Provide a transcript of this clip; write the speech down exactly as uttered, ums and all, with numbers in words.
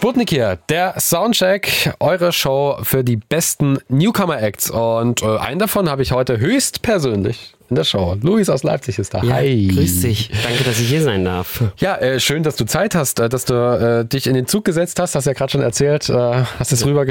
Sputnik hier, der Soundcheck, eure Show für die besten Newcomer-Acts. Und äh, einen davon habe ich heute höchstpersönlich in der Show. Luis aus Leipzig ist da. Ja, Hi. Grüß dich. Danke, dass ich hier sein darf. Ja, äh, schön, dass du Zeit hast, äh, dass du äh, dich in den Zug gesetzt hast. Hast ja gerade schon erzählt. Äh, hast es rüber